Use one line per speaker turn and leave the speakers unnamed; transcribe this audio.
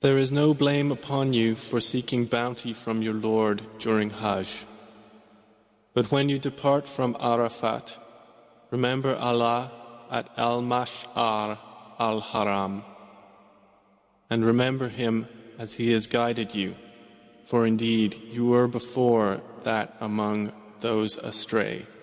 There is no blame upon you for seeking bounty from your Lord during Hajj. But when you depart from Arafat, remember Allah at Al-Mash'ar al-Haram, and remember Him as He has guided you, for indeed you were before that among those astray.